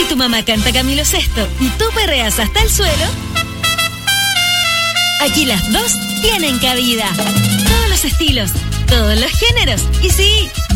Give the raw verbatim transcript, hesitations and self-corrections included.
tu mamá canta Camilo Sesto y tú perreas hasta el suelo, aquí las dos tienen cabida. Todos los estilos, todos los géneros. Y sí,